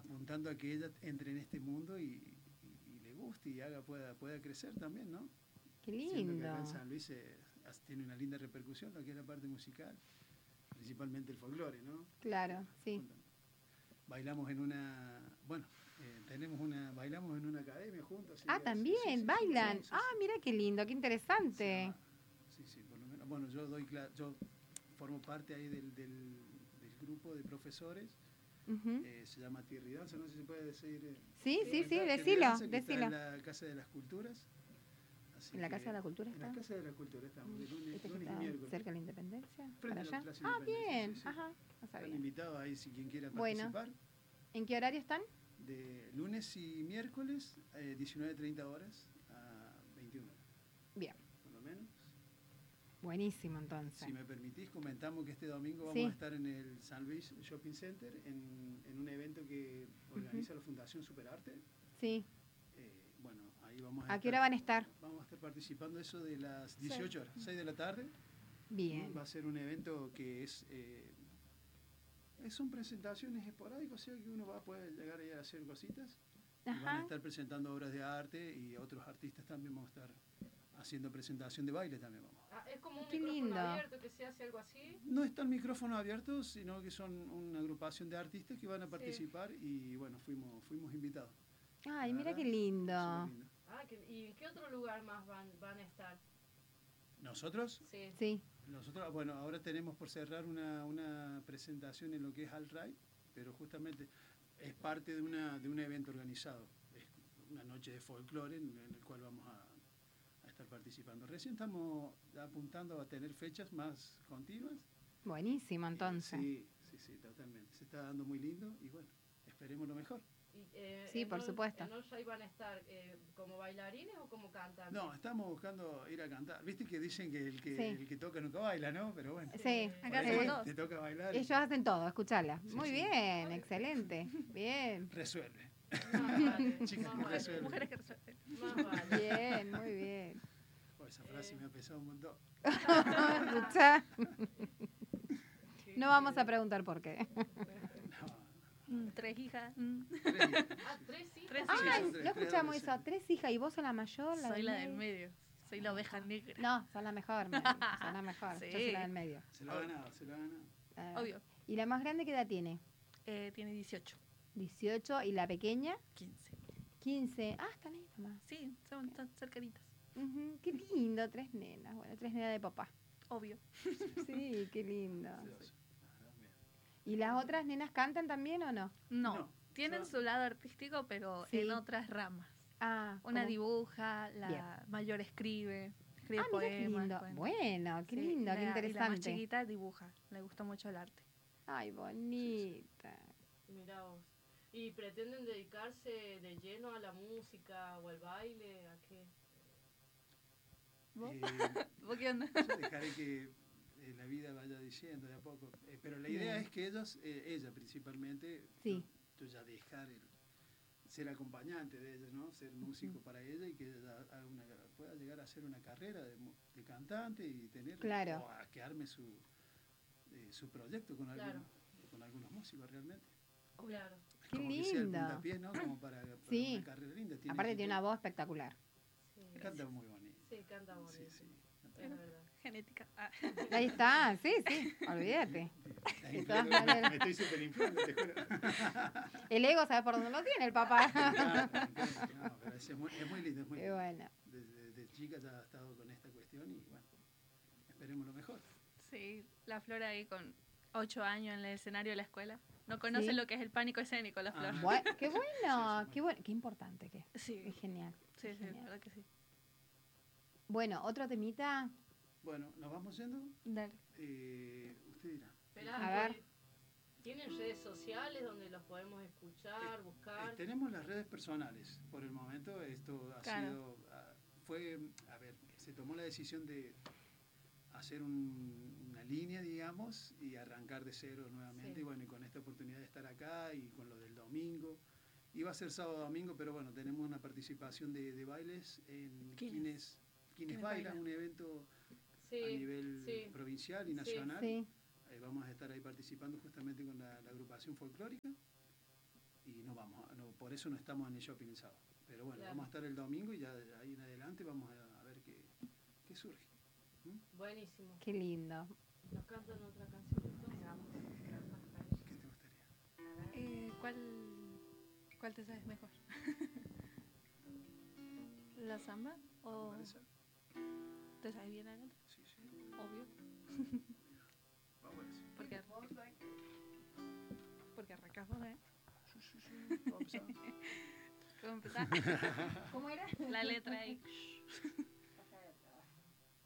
apuntando a que ella entre en este mundo y le guste y pueda crecer también, ¿no? Qué Siendo que acá en lindo. San Luis tiene una linda repercusión lo que es la parte musical, principalmente el folclore, ¿no? Claro, sí. Bailamos en una, bueno, bailamos en una academia juntos. Así Ah, que, también, bailan. Ah, mira qué lindo, qué interesante. Sí, por lo menos. Bueno, yo formo parte ahí del grupo de profesores. Ujú. Se llama Tierra y Danza, no sé si se puede decir. Sí, sí, sí, Tierra y decilo, Danza, que está decilo. en la Casa de las Culturas. Así ¿En la que, Casa de la Cultura en está? la Casa de la Cultura estamos, de ¿Este que lunes y está miércoles. cerca de la Independencia? Frente ¿Para a la allá? Plaza Ah, Independencia, bien. sí, sí. Ajá, no Están sabía. invitados ahí si quien quiera Bueno, participar. ¿en qué horario están? De lunes y miércoles, 19:30 horas a 21, Bien, por lo menos. buenísimo entonces. Si me permitís, comentamos que este domingo vamos Sí. a estar en el San Luis Shopping Center en un evento que organiza la Fundación Superarte. Sí. Bueno, ahí vamos ¿A qué hora van a estar? Vamos a estar participando eso de las 18 horas, 6 de la tarde. Bien. Va a ser un evento que son presentaciones esporádicas, o sea que uno va a poder llegar ahí a hacer cositas. Y van a Ajá. estar presentando obras de arte y otros artistas también vamos a estar haciendo presentación de baile también vamos. Es como un Qué micrófono lindo. abierto que se hace algo así. No está el micrófono abierto, sino que son una agrupación de artistas que van a participar y bueno, fuimos invitados. Ay, La mira verdad, qué lindo. súper lindo. ¿Y en qué otro lugar más van a estar? ¿Nosotros? Sí. Sí. Nosotros, bueno, ahora tenemos por cerrar una presentación en lo que es Alt-Right, pero justamente es parte de un evento organizado. Es una noche de folclore en el cual vamos a estar participando. Recién estamos apuntando a tener fechas más continuas. Buenísimo entonces. Sí, totalmente. Se está dando muy lindo y bueno, esperemos lo mejor. Sí, por supuesto. ¿En All van a estar como bailarines o como cantantes? No, estamos buscando ir a cantar. Viste que dicen que el Sí. que toca nunca baila, ¿no? Pero bueno. Sí, Acá por ahí hacemos todos. te toca bailar. ellos hacen todo, escuchala. Sí, Muy sí. bien, excelente. Bien. Resuelve. Más vale, Chicas más que vale. resuelven. Mujeres que resuelven. Más vale. Bien, muy bien. Oh, esa frase me ha pesado un montón. Escuchá. No vamos a preguntar por qué. No, 3 hijas. tres hijas. ¿Tres hijas? Tres Sí, hijas. son Ay, tres no escuchamos eso. adolescentes. 3 hijas y vos sos la mayor. Soy la del medio. Soy la oveja negra. No, son la mejor, Mary, son la mejor. Sí. Yo soy la del medio. Se lo ha ganado, se lo ha ganado. Obvio. ¿Y la más grande qué edad tiene? Tiene 18. 18 y la pequeña 15. 15. Ah, están ahí nomás. Sí, están cercanitas. Ujú, qué lindo, 3 nenas. Bueno, 3 nenas de papá. Obvio. Sí, qué lindo. Dos. Ah, mira. ¿Y las otras nenas cantan también o no? No, No, tienen son- su lado artístico, pero Sí. en otras ramas. Ah, Una ¿cómo? dibuja, la Bien. mayor escribe Ah, mira qué poemas. lindo. cuenta. Bueno, qué Sí, lindo, qué y la más interesante. chiquita dibuja, le gusta mucho el arte. Ay, bonita. Mirá vos. ¿Y pretenden dedicarse de lleno a la música o al baile? ¿A qué? ¿Vos? Eh, ¿Vos qué onda? yo dejaré que la vida vaya diciendo de a poco. Pero la idea Bien. es que ella principalmente, Sí. yo ya dejar ser acompañante de ella, ¿no? Ser músico para ella y que ella pueda llegar a hacer una carrera de cantante y tener Claro. o a que arme su proyecto con Claro. con algunos músicos realmente. Claro. Qué Como que sea el lindo. puntapié, ¿no? Como para Sí. una carrera linda. Aparte tiene una voz espectacular. Sí, Canta muy bonito. sí, canta bonito. Sí, Es verdad. Genética. Ah. Ahí está, sí, sí, olvídate. De todas maneras. Me estoy superinflando, te juro. El ego, ¿sabes por dónde lo tiene el papá? No, pero es muy lindo, es muy Qué lindo. bueno. Desde chica ya ha estado con esta cuestión y bueno, esperemos lo mejor. Sí, la Flor ahí con 8 años en el escenario de la escuela. No conoce Sí. lo que es el pánico escénico, la Flor. Qué bueno, Sí, sí, qué bueno, qué importante que es. Sí, Es genial. sí, es sí, la genial. verdad que sí. Bueno, otro temita. Bueno, nos vamos yendo. Dale. Usted dirá. Esperá, A ver. ¿tienen redes sociales donde los podemos escuchar, buscar? Tenemos las redes personales. Por el momento esto ha Claro. sido, se tomó la decisión de hacer una línea, digamos, y arrancar de cero nuevamente. Sí. Y bueno, y con esta oportunidad de estar acá y con lo del domingo. Iba a ser sábado domingo, pero bueno, tenemos una participación de bailes en Quienes Quienes Bailan, un evento Sí, a nivel sí. provincial y Sí. nacional. Sí. Vamos a estar ahí participando justamente con la agrupación folclórica. y por eso no estamos en el shopping el sábado. Pero bueno, Claro. vamos a estar el domingo y ya de ahí en adelante vamos a ver qué surge. Buenísimo. Qué lindo. ¿Nos cantan otra canción entonces? Vamos. ¿Qué te gustaría? ¿Cuál te sabes mejor? ¿La samba? ¿O ¿Parece? te sabes bien la letra? Sí, sí. Obvio. Vamos a ver si. Porque arrancamos, ¿eh? Sí, sí, sí. Vamos a empezar. ¿Cómo empezar? ¿Cómo era? La letra ahí.